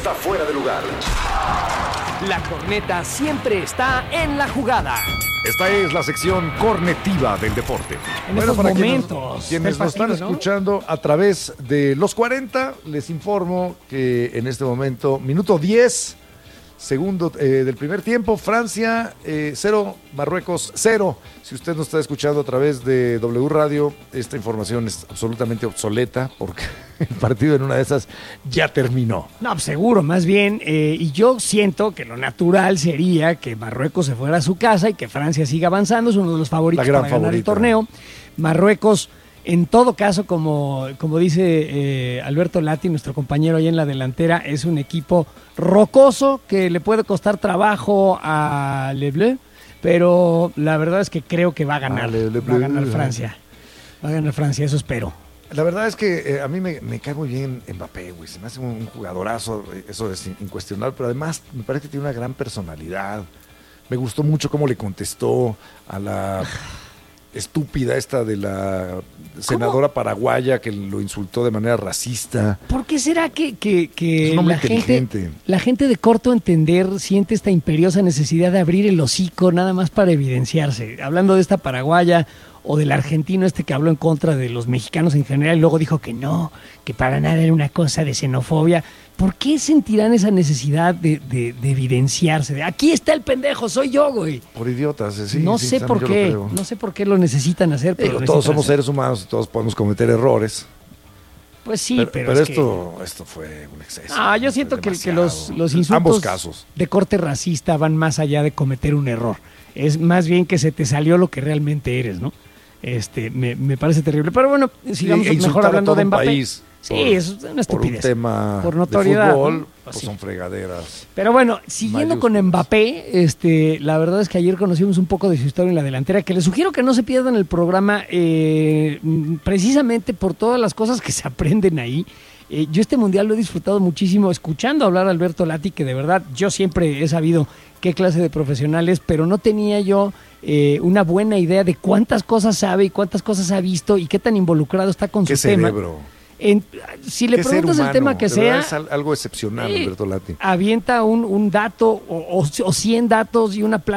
está fuera de lugar. La corneta siempre está en la jugada. Esta es la sección cornetiva del deporte. En estos para momentos quienes nos están escuchando a través de los 40, les informo que en este momento, minuto 10, segundo del primer tiempo, Francia 0, Marruecos 0. Si usted nos está escuchando a través de W Radio, esta información es absolutamente obsoleta porque el partido en una de esas ya terminó. No, pues seguro, más bien. Y yo siento que lo natural sería que Marruecos se fuera a su casa y que Francia siga avanzando. Es uno de los favoritos para ganar el torneo. Marruecos, en todo caso, como dice Alberto Lati, nuestro compañero ahí en la delantera, es un equipo rocoso que le puede costar trabajo a Le Bleu, pero la verdad es que creo que va a ganar. Va a ganar Francia. Va a ganar Francia, eso espero. La verdad es que a mí me cae muy bien Mbappé, güey. Se me hace un jugadorazo, eso es incuestionable, pero además me parece que tiene una gran personalidad. Me gustó mucho cómo le contestó a la estúpida esta de la senadora paraguaya que lo insultó de manera racista. ¿Por qué será que es un hombre inteligente? La gente de corto entender siente esta imperiosa necesidad de abrir el hocico nada más para evidenciarse? Hablando de esta paraguaya o del argentino que habló en contra de los mexicanos en general y luego dijo que no, que para nada era una cosa de xenofobia. ¿Por qué sentirán esa necesidad de evidenciarse? De aquí está el pendejo, soy yo, güey. Por idiotas, sí. No sé por qué, no sé por qué lo necesitan hacer. Pero todos somos seres humanos y todos podemos cometer errores. Pues sí, pero esto fue un exceso. Yo siento que los insultos ambos casos de corte racista van más allá de cometer un error. Es más bien que se te salió lo que realmente eres, ¿no? Me parece terrible. Pero bueno, sigamos mejor hablando de Mbappé. País, es una estupidez. Por un tema por notoriedad, de fútbol, ¿no? pues son fregaderas. Pero bueno, siguiendo con Mbappé, la verdad es que ayer conocimos un poco de su historia en la delantera, que les sugiero que no se pierdan el programa precisamente por todas las cosas que se aprenden ahí. Yo este mundial lo he disfrutado muchísimo escuchando hablar a Alberto Lati, que de verdad yo siempre he sabido qué clase de profesional es, pero no tenía yo una buena idea de cuántas cosas sabe y cuántas cosas ha visto y qué tan involucrado está con su tema. Si le preguntas el tema que sea, es algo excepcional, Alberto Lati. Avienta un dato o 100 datos y una